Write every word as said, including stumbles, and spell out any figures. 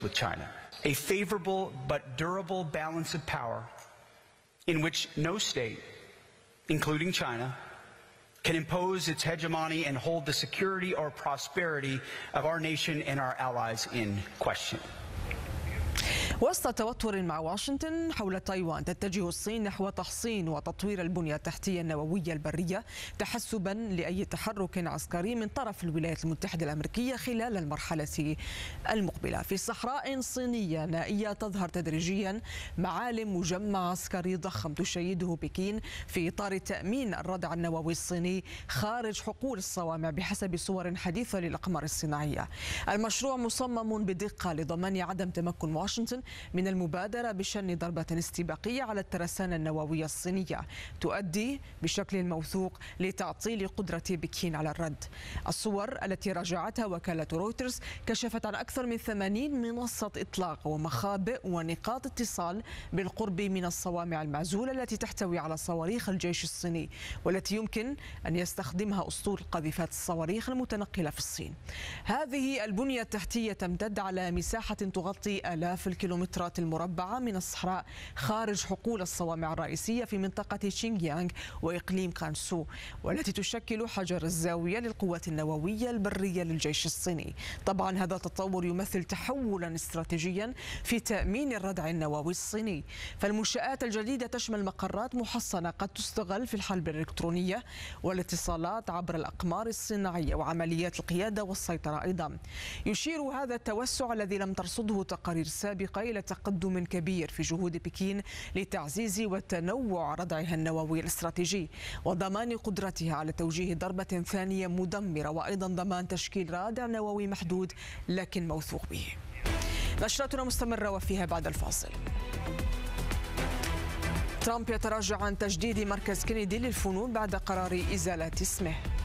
with China, a favorable but durable balance of power in which no state, including China, can impose its hegemony and hold the security or prosperity of our nation and our allies in question. وسط توتر مع واشنطن حول تايوان، تتجه الصين نحو تحصين وتطوير البنية التحتية النووية البرية تحسبا لأي تحرك عسكري من طرف الولايات المتحدة الأمريكية خلال المرحلة المقبلة. في صحراء صينية نائية تظهر تدريجيا معالم مجمع عسكري ضخم تشيده بكين في إطار تأمين الردع النووي الصيني خارج حقول الصوامع بحسب صور حديثة للأقمار الصناعية. المشروع مصمم بدقة لضمان عدم تمكن واشنطن من المبادرة بشن ضربة استباقية على الترسانة النووية الصينية تؤدي بشكل موثوق لتعطيل قدرة بكين على الرد. الصور التي راجعتها وكالة رويترز كشفت عن أكثر من ثمانين منصة إطلاق ومخابئ ونقاط اتصال بالقرب من الصوامع المعزولة التي تحتوي على صواريخ الجيش الصيني والتي يمكن أن يستخدمها أسطول قاذفات الصواريخ المتنقلة في الصين. هذه البنية التحتية تمتد على مساحة تغطي آلاف الكيلومترات المربعة من الصحراء خارج حقول الصوامع الرئيسية في منطقة شينجيانغ وإقليم كانسو، والتي تشكل حجر الزاوية للقوات النووية البرية للجيش الصيني. طبعا هذا التطور يمثل تحولا استراتيجيا في تأمين الردع النووي الصيني، فالمنشآت الجديدة تشمل مقرات محصنة قد تستغل في الحرب الإلكترونية والاتصالات عبر الأقمار الصناعية وعمليات القيادة والسيطرة أيضا. يشير هذا التوسع الذي لم ترصده تقارير سابقة إلى تقدم كبير في جهود بكين لتعزيز وتنوع ردعها النووي الاستراتيجي وضمان قدرتها على توجيه ضربة ثانية مدمرة، وأيضا ضمان تشكيل رادع نووي محدود لكن موثوق به. نشرتنا مستمرة وفيها بعد الفاصل. ترامب يتراجع عن تجديد مركز كينيدي للفنون بعد قرار إزالة اسمه.